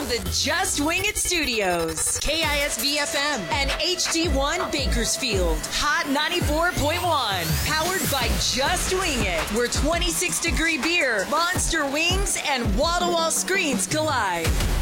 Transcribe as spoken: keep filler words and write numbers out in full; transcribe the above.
the Just Wing It Studios. K I S V F M and H D one Bakersfield. Hot ninety-four point one. Powered by Just Wing It, where twenty-six degree beer, monster wings, and wall-to-wall screens collide.